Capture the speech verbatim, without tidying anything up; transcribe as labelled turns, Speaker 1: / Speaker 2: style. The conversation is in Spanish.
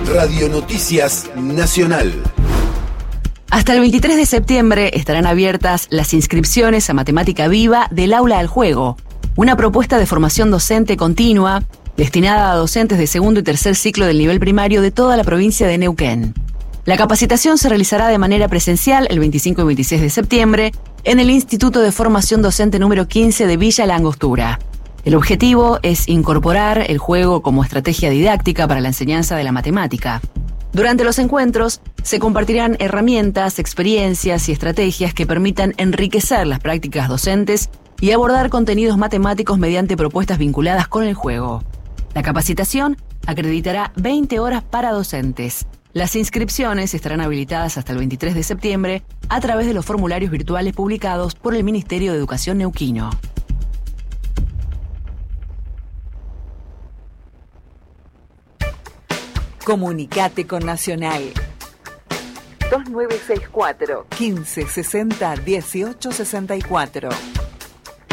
Speaker 1: Radio Noticias Nacional.
Speaker 2: Hasta el veintitrés de septiembre estarán abiertas las inscripciones a Matemática Viva del Aula al Juego, una propuesta de formación docente continua destinada a docentes de segundo y tercer ciclo del nivel primario de toda la provincia de Neuquén. La capacitación se realizará de manera presencial el veinticinco y veintiséis de septiembre en el Instituto de Formación Docente número quince de Villa La Angostura. El objetivo es incorporar el juego como estrategia didáctica para la enseñanza de la matemática. Durante los encuentros se compartirán herramientas, experiencias y estrategias que permitan enriquecer las prácticas docentes y abordar contenidos matemáticos mediante propuestas vinculadas con el juego. La capacitación acreditará veinte horas para docentes. Las inscripciones estarán habilitadas hasta el veintitrés de septiembre a través de los formularios virtuales publicados por el Ministerio de Educación neuquino.
Speaker 3: Comunicate con Nacional. dos nueve seis cuatro, quince sesenta, dieciocho sesenta y cuatro.